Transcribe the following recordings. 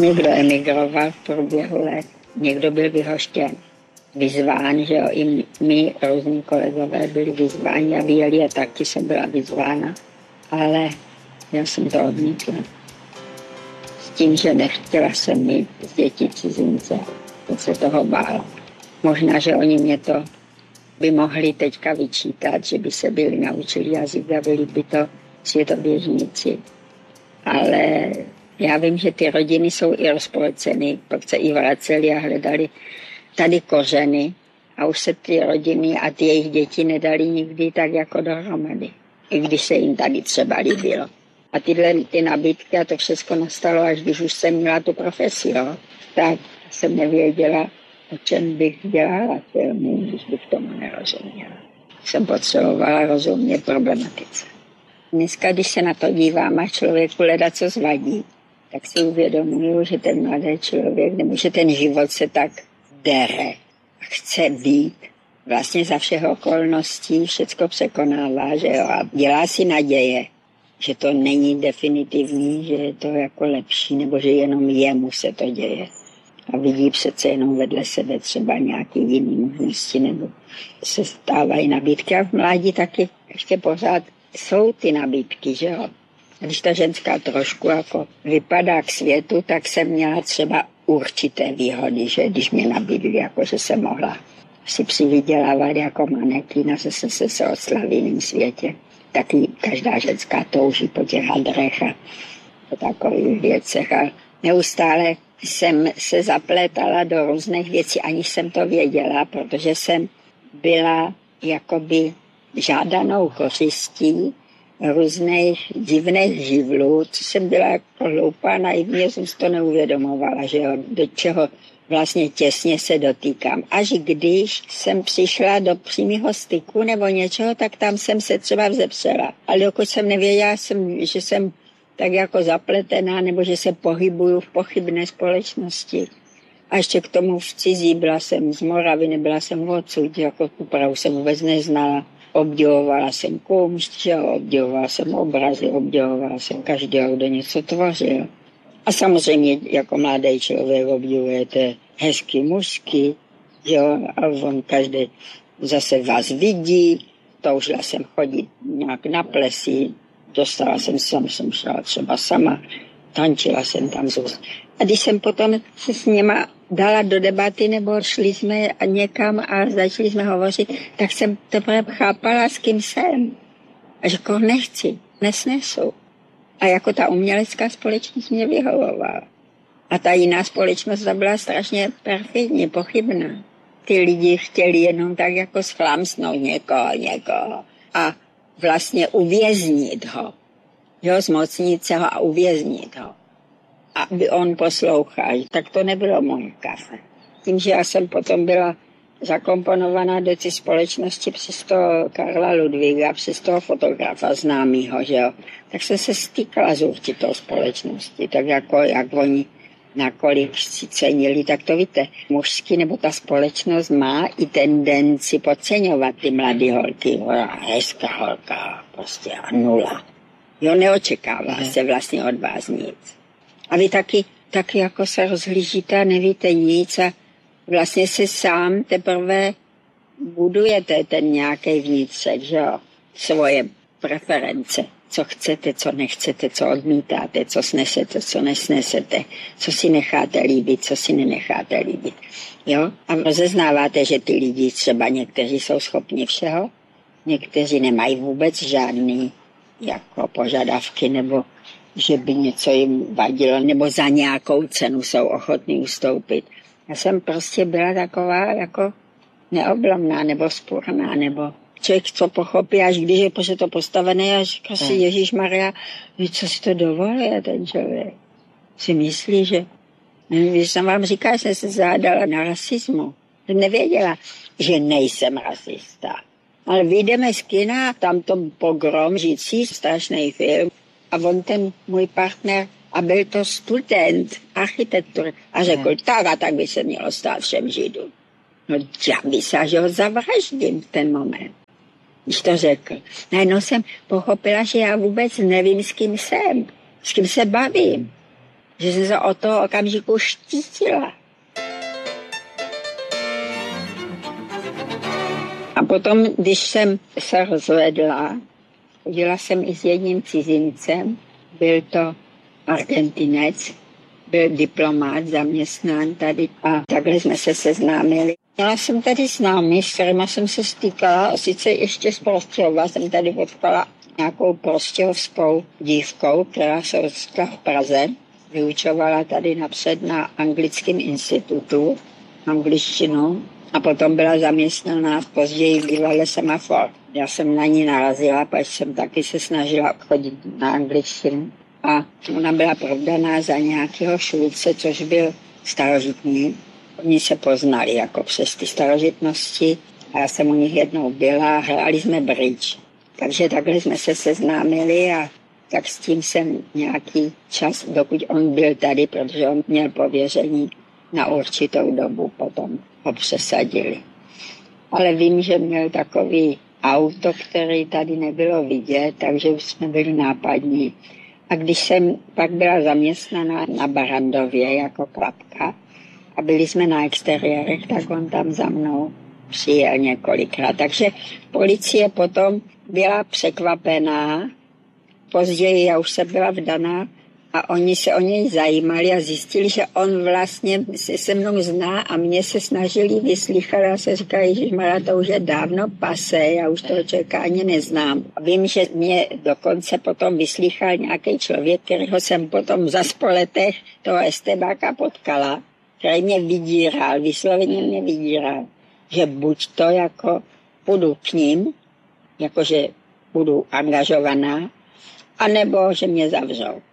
Někdo emigroval v průběhu let, někdo byl vyhoštěn, vyzván, že jo, i my různí kolegové byli vyzváni a vyjeli a taky jsem byla vyzvána, ale já jsem to odmítla. S tím, že nechtěla jsem mít z dětí cizince, to se toho bála. Možná, že oni mě to by mohli teďka vyčítat, že by se byli naučili jazyk a byli by to světoběžníci. Ale já vím, že ty rodiny jsou i rozpolceny, pak se i vraceli a hledali tady kořeny a už se ty rodiny a ty jejich děti nedali nikdy tak jako dohromady. I když se jim tady třeba líbilo. A ty nabídky a to všechno nastalo, až když už jsem měla tu profesi, jo, tak jsem nevěděla, o čem bych dělala filmy, když bych tomu nerozuměla. Jsem potřebovala rozumět problematice. Dneska, když se na to dívám a člověku leda co zvadí, tak si uvědomuju, že ten mladý člověk, nebo že ten život se tak dere a chce být vlastně za všech okolností, všecko překonává, že jo, a dělá si naděje, že to není definitivní, že je to jako lepší, nebo že jenom jemu se to děje. A vidí přece jenom vedle sebe třeba nějaké jiné možnosti, nebo se stávají nabídky. A v mládí taky ještě pořád jsou ty nabídky, že jo. Když ta ženská trošku jako vypadá k světu, tak jsem měla třeba určité výhody, že když mě nabídli, jako že jsem mohla si přivydělávat jako manekin a že jsem se odstala v jiném světě. Taky každá ženská touží po těch hadrech a po takových věcech. A neustále jsem se zaplétala do různých věcí, aniž jsem to věděla, protože jsem byla jakoby žádanou kořistí různých divných živlů, co jsem byla jako hloupá, naivně jsem si to neuvědomovala, že jo, do čeho vlastně těsně se dotýkám. Až když jsem přišla do přímého styku nebo něčeho, tak tam jsem se třeba vzepřela. Ale dokud jsem nevěděla, že jsem tak jako zapletená, nebo že se pohybuju v pochybné společnosti. A ještě k tomu v cizí, byla jsem z Moravy, nebyla jsem odsud, jako tu Prahu jsem vůbec neznala. Obdivovala jsem kumšť, obdivovala jsem obrazy, obdivovala jsem každého, kdo něco tvořil. A samozřejmě jako mladý člověk obdivujete hezký mužský, jo, a on každý zase vás vidí, toužila jsem chodit nějak na plesy, dostala jsem šla třeba sama, tančila jsem tam zůst. A když jsem potom se s něma dala do debaty, nebo šli jsme někam a začali jsme hovořit, tak jsem teprve chápala, s kým jsem. A že koho nechci, nesnesu. A jako ta umělecká společnost mě vyhovovala. A ta jiná společnost ta byla strašně perfidní, pochybná. Ty lidi chtěli jenom tak jako schlámsnout někoho a vlastně uvěznit ho. Jo, zmocnit se ho a uvěznit ho. Aby on poslouchal. Tak to nebylo moje kafe. Tím, že já jsem potom byla zakomponovaná do té společnosti přes toho Karla Ludwiga, přes toho fotografa známýho, že jo, tak jsem se stýkala s určitou společností, tak jako jak oni nakolik si cenili, tak to víte, mužský nebo ta společnost má i tendenci podceňovat ty mladé holky. Hezká holka, prostě a nula. Jo, neočekává se vlastně od vás nic. A vy taky jako se rozhlížíte a nevíte nic a vlastně se sám teprve budujete ten nějaký vnitřek, že jo, svoje preference, co chcete, co nechcete, co odmítáte, co snesete, co nesnesete, co si necháte líbit, co si nenecháte líbit, jo. A rozeznáváte, že ty lidi třeba někteří jsou schopni všeho, někteří nemají vůbec žádný jako požadavky, nebo že by něco jim vadilo, nebo za nějakou cenu jsou ochotní ustoupit. Já jsem prostě byla taková jako neoblomná, nebo spurná, nebo člověk, co pochopí, až když je to postavené, a říká si Ježíšmarja, co si to dovoluje ten člověk. Si myslí, že... Když jsem vám říkala, že jsem se zádala na rasismu, jsem nevěděla, že nejsem rasista. Ale vyjdeme z kina, tam to pogrom, řící, strašný film. A on ten můj partner, a byl to student architektury, a řekl, tak by se mělo stát všem Židům. No já by se, že ho zavraždím v ten moment, když to řekl. Najednou jsem pochopila, že já vůbec nevím, s kým jsem, s kým se bavím. že jsem se od toho okamžiku štítila. A potom, když jsem se rozvedla, chodila jsem i s jedním cizincem, byl to Argentinec, byl diplomát, zaměstnán tady a takhle jsme se seznámili. Měla jsem tady známý, s kterýma jsem se stýkala, sice ještě z Prostějova, jsem tady potkala nějakou prostějovskou dívkou, která se odstala v Praze, vyučovala tady napřed na anglickém institutu angličtinu a potom byla zaměstnaná později v divadle Semafor. Já jsem na ní narazila, protože jsem taky se snažila chodit na angličtinu. A ona byla provdaná za nějakého Šulce, což byl starožitný. Oni se poznali jako přes ty starožitnosti. A já jsem u nich jednou byla, hráli jsme bridge. Takže takhle jsme se seznámili a tak s tím jsem nějaký čas, dokud on byl tady, protože on měl pověření na určitou dobu, potom ho přesadili. Ale vím, že měl takový auto, který tady nebylo vidět, takže už jsme byli nápadní. A když jsem pak byla zaměstnaná na Barandově jako klapka a byli jsme na exteriérech, tak on tam za mnou přijel několikrát. Takže policie potom byla překvapená. Později já už jsem byla vdaná a oni se o něj zajímali a zjistili, že on vlastně se mnou zná a mě se snažili vyslýchat. Já se říkala, ježišmarja, to už je dávno pase, já už toho člověka ani neznám. Vím, že mě dokonce potom vyslýchal nějaký člověk, kterého jsem potom za letech toho estebáka potkala, který mě vydíral, vysloveně mě vydíral, že buď to jako půjdu k ním, jakože budu angažovaná, anebo že mě zavřou.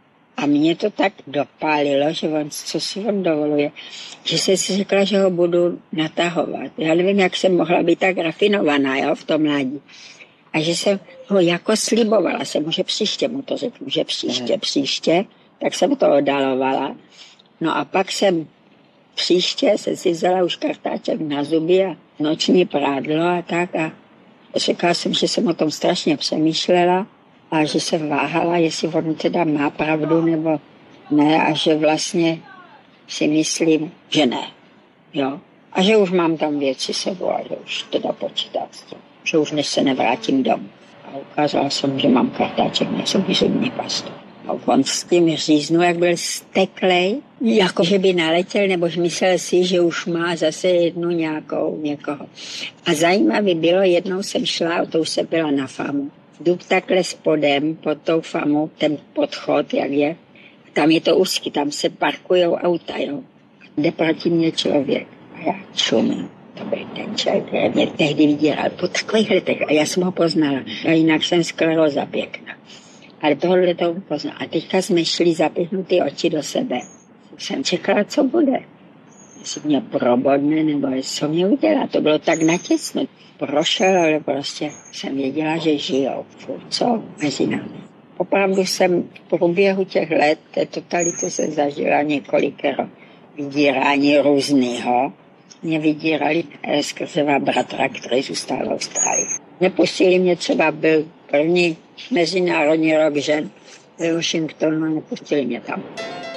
A mě to tak dopálilo, že on, co si on dovoluje, že jsem si řekla, že ho budu natahovat. Já nevím, jak jsem mohla být tak rafinovaná, jo, v tom mládí. A že jsem ho jako slibovala, jsem mu, že příště mu to řeknu, že příště, tak jsem to oddalovala. No a pak jsem příště se si vzala už kartáček na zuby a noční prádlo a tak a řekla jsem, že jsem o tom strašně přemýšlela a že jsem váhala, jestli on teda má pravdu nebo ne a že vlastně si myslím, že ne. Jo? A že už mám tam věci sebou a že už teda počítám s tím, že už než se nevrátím domů. A ukázala jsem, že mám kartáček, nejsou zubní pastu. A on s tím říznu, jak byl steklej, jako že by naletěl, nebo myslel si, že už má zase jednu někoho. A zajímavé bylo, jednou jsem šla, to už se byla na FAMu. Jdu takhle spodem pod tou FAMu, ten podchod, jak je. Tam je to úzký, tam se parkujou auta, jo. Jde proti mě člověk. A já čumím. To byl ten člověk, který mě tehdy vydíral po takových letech. A já jsem ho poznala. A jinak jsem skleróza pěkná. Ale tohle to poznala. A teďka jsme šli zapěhnutý oči do sebe. Jsem čekala, co bude. Jestli mě probodne, nebo co mě udělá. To bylo tak natěsno. Prošel, ale prostě jsem věděla, že žijou. Co mezi námi. Opravdu jsem v průběhu těch let té totality se zažila několikero vydírání různýho. Mě vydírali skrzeva bratra, který zůstal v Austrálii. Nepustili mě, třeba byl první mezinárodní rok žen ve Washingtonu a nepustili mě tam.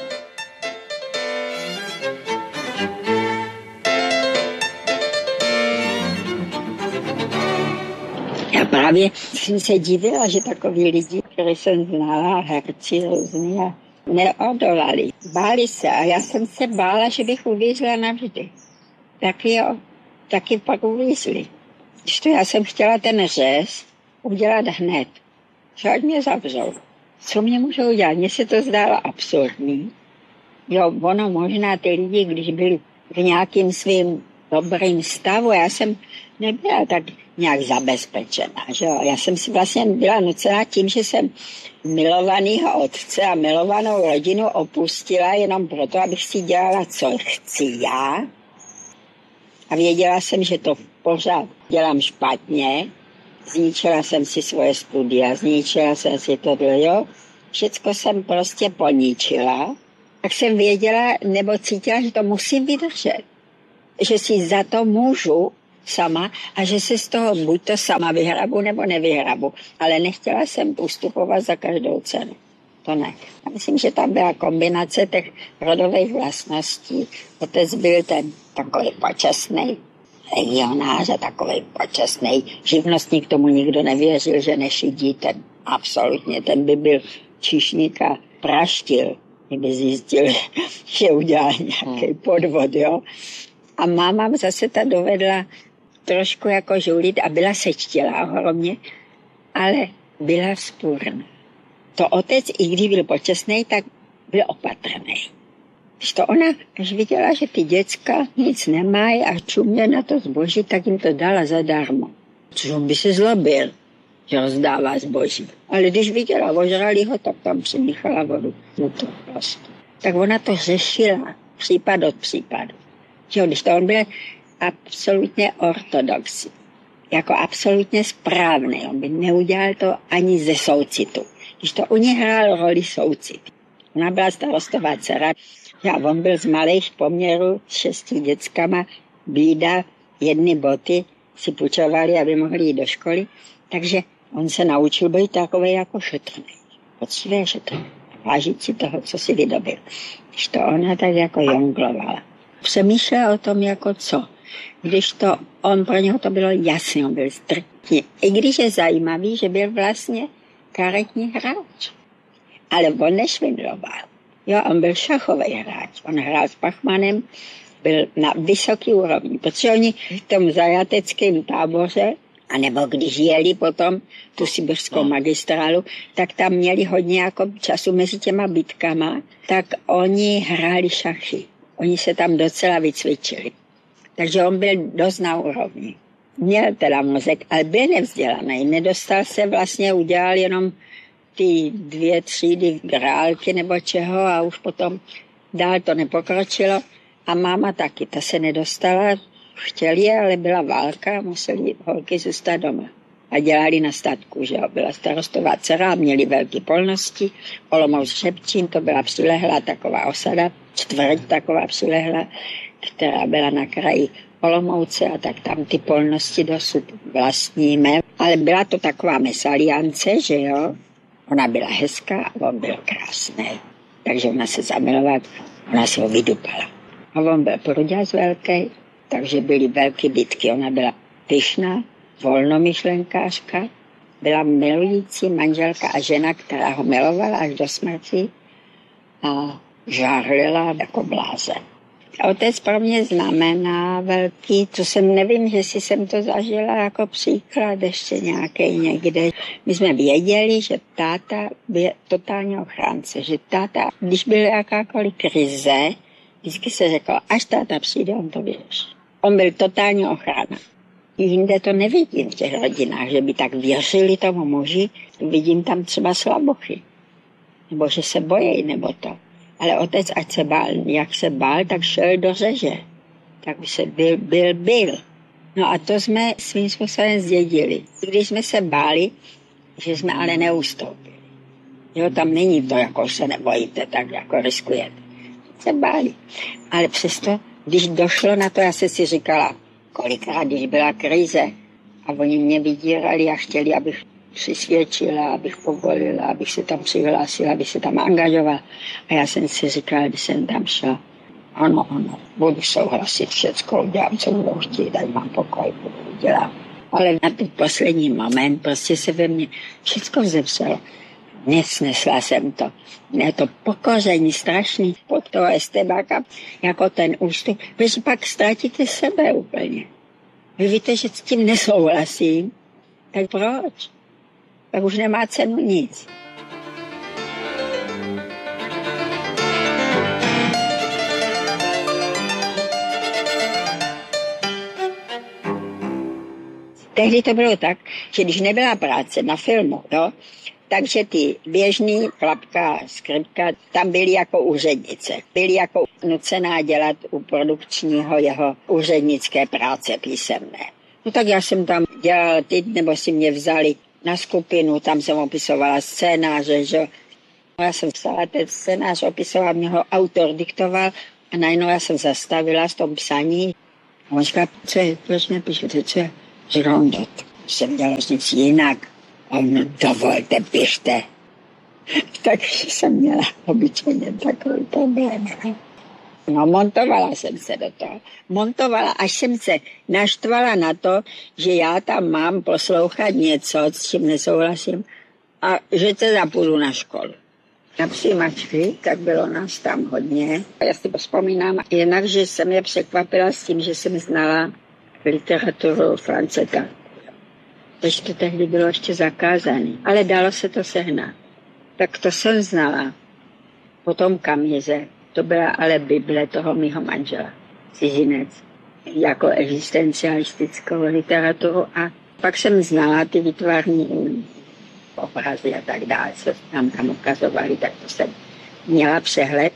Já právě jsem se divila, že takoví lidi, které jsem znala, herci různý, neodolali. Báli se a já jsem se bála, že bych uvěřila navždy. Tak jo, taky pak uvízli. Když to já jsem chtěla ten řez udělat hned, že ať mě zavřou. Co mě můžou udělat? Mně se to zdálo absurdní. Jo, ono možná ty lidi, když byli v nějakým svým dobrým stavu, já jsem nebyla tak nějak zabezpečená, že jo. Já jsem si vlastně byla nucená tím, že jsem milovanýho otce a milovanou rodinu opustila jenom proto, abych si dělala, co chci já. A věděla jsem, že to pořád dělám špatně. Zničila jsem si svoje studia, zničila jsem si to, jo. Všecko jsem prostě poničila. Tak jsem věděla, nebo cítila, že to musím vydržet. Že si za to můžu sama a že se z toho buď to sama vyhrabu, nebo nevyhrabu. Ale nechtěla jsem ustupovat za každou cenu. to ne. Já myslím, že tam byla kombinace těch rodových vlastností. Otec byl ten takový počasný legionář a takový počasný živnostník, tomu nikdo nevěřil, že nešidí, ten absolutně, ten by byl číšník a praštil, kdyby zjistil, že udělal nějaký podvod, jo. A máma zase ta dovedla trošku jako žulit a byla sečtělá ohromně, ale byla vzpůrná. To otec, i když byl počasný, tak byl opatrný. Když to ona, až viděla, že ty děcka nic nemají a čumě na to zboží, tak jim to dala zadarmo. Což on by se zlobil, že rozdává zboží. Ale když viděla, ožrali ho, tak tam přimíchala vodu. No to prostě. Tak ona to řešila, případ od případu. Že když to on byl absolutně ortodoxní, jako absolutně správný, on by neudělal to ani ze soucitu. Když to u ní hrál roli soucit. Ona byla starostová dcera, a on byl z malých poměrů s 6 dětskama, bída, jedny boty si půjčovali, aby mohli jít do školy, takže on se naučil být takový jako šetrný. Poctivě šetrný. Vážit si toho, co si vydobil. Když to ona tak jako jonglovala. Přemýšlela o tom jako co. Když to, on pro něho to bylo jasný, on byl striktní. I když je zajímavý, že byl vlastně karetní hráč. Ale on nešvindloval. Jo, on byl šachový hráč. On hrál s Pachmanem, byl na vysoký úrovni. Protože oni v tom zajateckém táboře, anebo když jeli potom tu sibirskou magistrálu, tak tam měli hodně jako času mezi těma bitkama, tak oni hráli šachy. Oni se tam docela vycvičili. Takže on byl dost na úrovni. Měl teda mozek, ale byl nevzdělaný. Nedostal se vlastně, udělal jenom ty 2 třídy grálky nebo čeho a už potom dál to nepokročilo. A máma taky, ta se nedostala, chtěli, ale byla válka, museli holky zůstat doma. A dělali na statku, že jo, byla starostová dcera, měli velké polnosti. Olomouc Šepčín, to byla přilehlá taková osada, čtvrť taková přilehlá, která byla na kraji Olomouce a tak tam ty polnosti dosud vlastníme. Ale byla to taková mesaliance, že jo. Ona byla hezká a on byl krásný. Takže ona se zamilovala, ona se ho vydupala. A on byl pruďas velký, takže byly velké bitky. Ona byla pyšná, volnomyšlenkářka, byla milující manželka a žena, která ho milovala až do smrti a žárlila jako blázen. A otec pro mě znamená velký, to jsem nevím, že si jsem to zažila jako příklad ještě nějaký někde. My jsme věděli, že táta byl totální ochránce, že táta, když byla jakákoliv krize, vždycky se řeklo, až táta přijde, on to vyřeší. On byl totální ochrana. Jinde to nevidím v těch rodinách, že by tak věřili tomu muži, vidím tam třeba slabochy. Nebo že se bojí, nebo to. Ale otec, ať se bál, jak se bál, tak šel do řeže. Tak by se byl. No a to jsme svým způsobem zdědili. Když jsme se báli, že jsme ale neustoupili. Jo, tam není to, jako se nebojíte, tak jako riskujete. Se báli. Ale přesto, když došlo na to, já jsem si říkala, kolikrát, když byla krize a oni mě vydírali a chtěli, abych přisvědčila, abych povolila, abych se tam přihlásila, abych se tam angažovala. A já jsem si říkala, když jsem tam šla, ano, budu souhlasit, všecko udělám, co budou chtít, ať mám pokoj, budu dělat. Ale na ten poslední moment prostě se ve mně všecko vzepřelo. Nesnesla jsem to. Je to pokoření strašný pod toho estebáka, jako ten ústup, protože pak ztratíte sebe úplně. Vy víte, že s tím nesouhlasím, tak proč? Tak už nemá cenu nic. Tehdy to bylo tak, že když nebyla práce na filmu, jo, takže ty běžný klapka, skripka, tam byly jako úřednice. Byly jako nucená dělat u produkčního jeho úřednické práce písemné. No tak já jsem tam dělala nebo si mě vzali na skupinu, tam jsem opisovala scénáře, že já jsem psala ten scénář, opisoval, mě ho autor diktoval a najednou já jsem zastavila s tom psaní. A on říkal, co je, proč nepíšete, co je? Říkám, jsem dělala nic jinak. A on, dovolte, pište. Takže jsem měla obyčejně takový problém. No, montovala jsem se do toho. Montovala, až jsem se naštvala na to, že já tam mám poslouchat něco, s čím nesouhlasím, a že teda půjdu na školu. Na přijímačky, tak bylo nás tam hodně. Já si vzpomínám jinak, že jsem je překvapila s tím, že jsem znala literaturu Franceta. Protože to tehdy bylo ještě zakázané, ale dalo se to sehnat. Tak to jsem znala. Potom Camise, to byla ale Bible toho mýho manžela, cizinec, jako existencialistickou literaturu. A pak jsem znala ty výtvarní obrazy a tak dále, co tam ukazovali, tak to jsem měla přehled.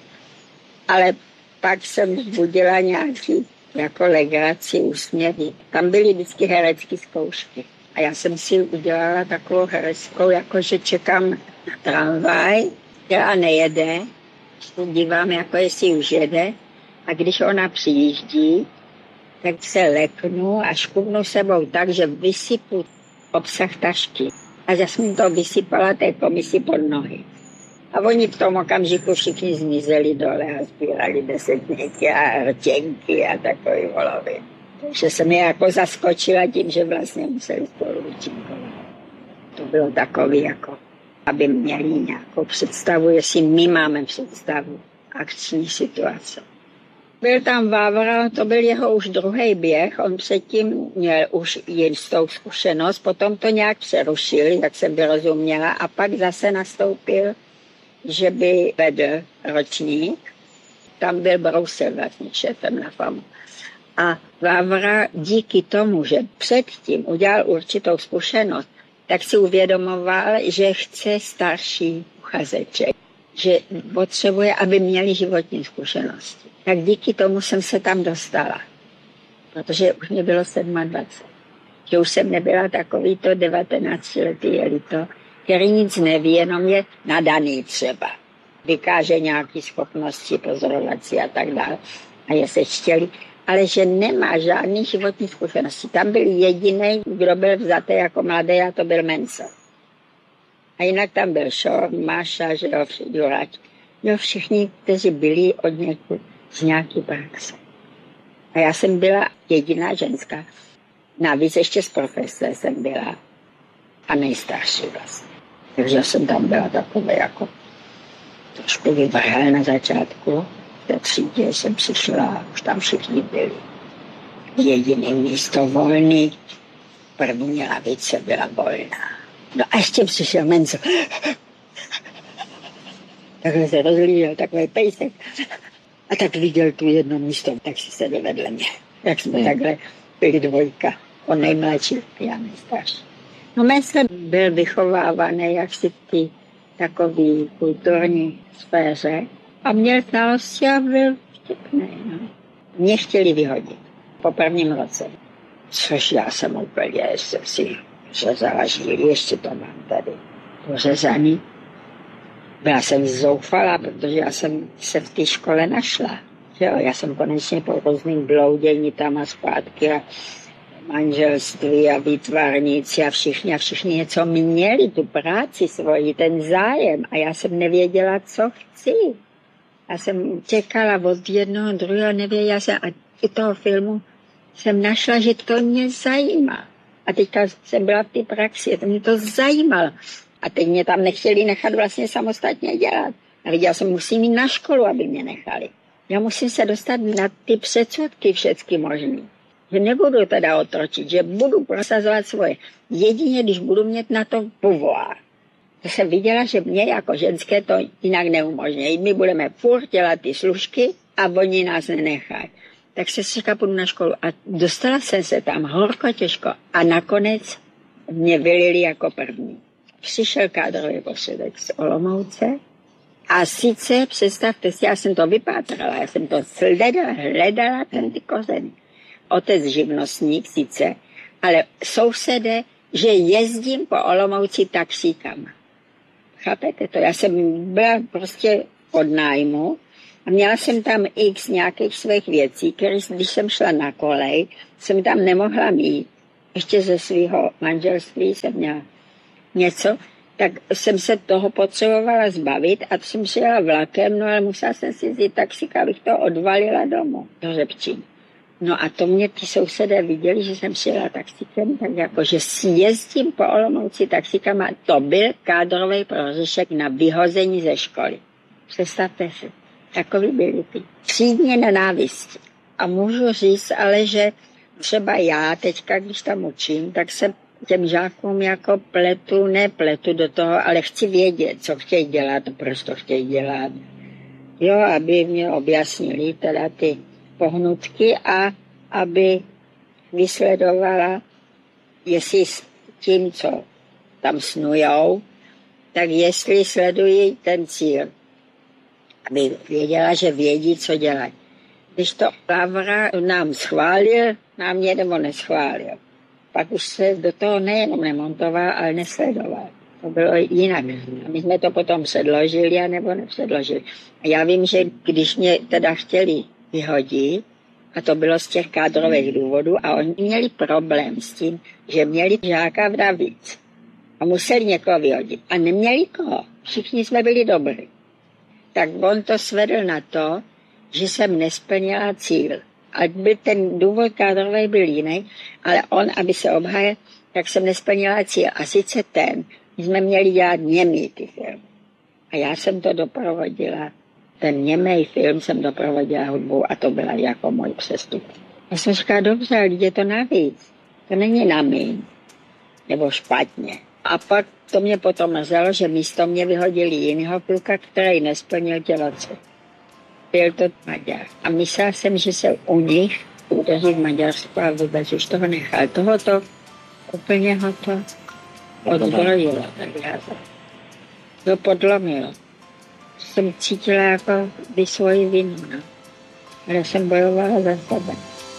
Ale pak jsem vzbudila nějaký jako legraci, úsměvy. Tam byly vždycky herecké zkoušky. A já jsem si udělala takovou hereckou, jakože čekám na tramvaj, která nejede, dívám, jako jestli už jede. A když ona přijíždí, tak se leknu a škubnu sebou tak, že vysypu obsah tašky. A já jsem to vysypala té komisi pod nohy. A oni v tom okamžiku všichni zmizeli dole a sbírali desetníky a rtěnky a takový volovy. Takže jsem je jako zaskočila tím, že vlastně museli spolu účinkovat. To bylo takový, jako aby měli nějakou představu, jestli my máme představu akční situace. Byl tam Vávra, to byl jeho už druhý běh, on předtím měl už jistou zkušenost, potom to nějak přerušil, jak jsem vyrozuměla, a pak zase nastoupil, že by vedl ročník. Tam byl Brousel vlastně šéfem na FAMu. A Vávra díky tomu, že předtím udělal určitou zkušenost, tak si uvědomoval, že chce starší uchazeče, že potřebuje, aby měli životní zkušenosti. Tak díky tomu jsem se tam dostala, protože už mě bylo 27. Že už jsem nebyla takový to 19letý jelito, který nic neví, jenom je nadaný třeba. Vykáže nějaké schopnosti, pozorovací a tak dále. A je sečtělý, ale že nemá žádný životní zkušenosti. Tam byl jediný, kdo byl vzatý jako mladý, a to byl Menso. A jinak tam byl Šor, Máša, že jo, Jurač. Jo, všichni, kteří byli od někud z nějaký praxe. A já jsem byla jediná ženská. Navíc ještě z profese jsem byla a nejstarší vlastně. Takže jsem tam byla takové jako trošku vyvrhel na začátku. V té třídě jsem přišla, už tam všichni byli. Jediné místo volný, první lavice byla volná. No a ještě přišel Menzo. Takhle se rozlížel, takový pejsek. A tak viděl tu jedno místo, tak si sedl vedle mě. Jak jsme takhle byli dvojka. On nejmladší, já nejstarší. No Menzo byl vychovávaný jaksi v té takové kulturní sféře a měl znalosti a byl vtipný. No. Mě chtěli vyhodit po prvním roce. Což já jsem úplně, jsem si řezala žíly, ještě to mám tady pořezaný. Byla jsem zoufalá, protože já jsem se v té škole našla. Jo, já jsem konečně po různým bloudění tam a zpátky a manželství a výtvarníci a všichni něco měli, tu práci svoji, ten zájem. A já jsem nevěděla, co chci. Já jsem čekala od jednoho, druhého, nevěděla jsem. A i toho filmu jsem našla, že to mě zajímá. A teďka jsem byla v té praxi, to mě to zajímalo. A teď mě tam nechtěli nechat vlastně samostatně dělat. A viděla jsem, musím jít na školu, aby mě nechali. Já musím se dostat na ty předsudky všechny možný. Že nebudu teda otročit, že budu prosazovat svoje. Jedině, když budu mít na to pouvoir. To jsem viděla, že mě jako ženské to jinak neumožňují. My budeme furt dělat ty služky a oni nás nenechají. Tak se říká, půjdu na školu. A dostala jsem se tam horko těžko. A nakonec mě vylili jako první. Přišel kádrový posředek z Olomouce. A sice, představte si, já jsem to vypátrala, já jsem to hledala ten ty kořeny. Otec živnostník sice, ale sousede, že jezdím po Olomouci taxíkama. Chápete to? Já jsem byla prostě od nájmu a měla jsem tam x nějakých svých věcí, které, když jsem šla na kolej, jsem tam nemohla mít. Ještě ze svého manželství jsem měla něco, tak jsem se toho potřebovala zbavit a jsem přijela vlakem, no ale musela jsem si vzít taxíka, abych to odvalila domů do Řepčína. No a to mě ty sousedé viděli, že jsem přijela taxíkem, tak jako, že si jezdím po Olomouci taxíkama, to byl kádrový prohřešek na vyhození ze školy. Představte si, takový byli ty. Třídně nenávisti. A můžu říct ale, že třeba já teďka, když tam učím, tak se těm žákům jako nepletu do toho, ale chci vědět, co chtějí dělat, proč to chtějí dělat. Jo, aby mě objasnili teda ty pohnutky a aby vysledovala, jestli s tím, co tam snujou, tak jestli sledují ten cíl. Aby věděla, že vědí, co dělají. Když to Lavra nám schválil, nám mě nebo neschválil. Pak už se do toho nejenom nemontoval, ale nesledoval. To bylo jinak. A my jsme to potom předložili, anebo nepředložili. A já vím, že když mě teda chtěli vyhodit, a to bylo z těch kádrových důvodů, a oni měli problém s tím, že měli žáka v navíc. A museli někoho vyhodit. A neměli koho. Všichni jsme byli dobrý. Tak on to svedl na to, že jsem nesplnila cíl. A byl ten důvod kádrový byl jiný, ale on, aby se obhájil, tak jsem nesplnila cíl. A sice ten, my jsme měli dělat němý ty filmy. A já jsem to doprovodila. Ten němej film jsem doprovodila hudbou a to byla jako můj přestup. Já jsem říkala, dobře, ale je to navíc. To není na míň. Nebo špatně. A pak to mě potom mrzelo, že místo mě vyhodili jinýho kluka, který nesplnil tělocvik. Byl to Maďar. A myslela jsem, že se u nich udeří v Maďarsku a vůbec už toho nechal. Tohoto úplně ho to odbrojilo. To podlomilo. Jsem cítila jako by svoji vinu. No. Ale jsem bojovala za sebe.